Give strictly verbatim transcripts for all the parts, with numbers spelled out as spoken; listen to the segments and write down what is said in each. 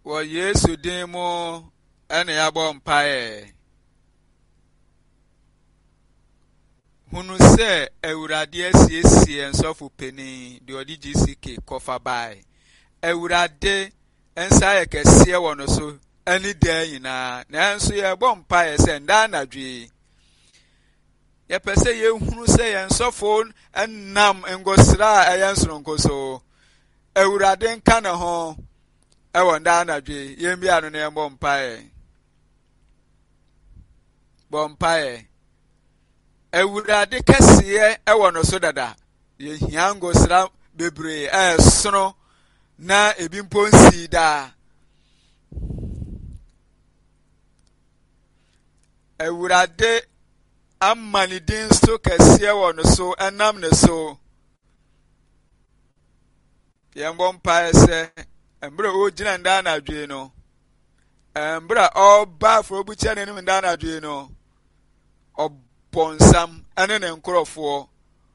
Wo Yesu din mu ene yabɔ mpae. Hunu se Ewurade asiesie nsɔfo pani de odi G C K kofa bai. Ewurade ensa ye kɛseɛ wɔ no so ani da nyinaa. Na enso ye bɔ mpae se nda anadwe. Ye pese ye hunu se ye nsɔfo ennam ngosra ɛyɛ nsronko so. Ewurade nka ne ho ewo nda anadwe yembi anu ne bɔ mpae. Bɔ mpae. Ewurade kɛseɛ ɛwɔ no so dada. Ye hia ngosra bebre ɛsono na ebi mpo nsi da. Ewurade amma ne din so kɛseɛ wɔ no so ɛnam ne so. Yɛmbɔ mpae sɛ embre o gyina nda anadwe no. Embre ɔba afrobukyɛ ne nim nda anadwe no. Ɔbɔnsam ane ne nkorɔfoɔ.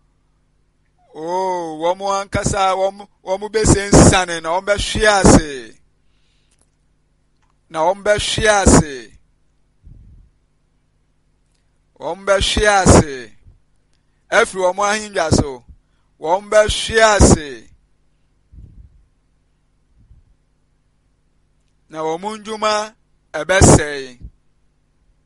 Oh, wɔn ankasa wɔn wɔn besensane na wɔn bɛhwe ase. Na wɔn bɛhwe ase. Wɔn bɛhwe ase. Efiri wɔn ahengua so. Wɔn bɛhwe ase. Na wɔn ndwuma ɛbɛsɛe.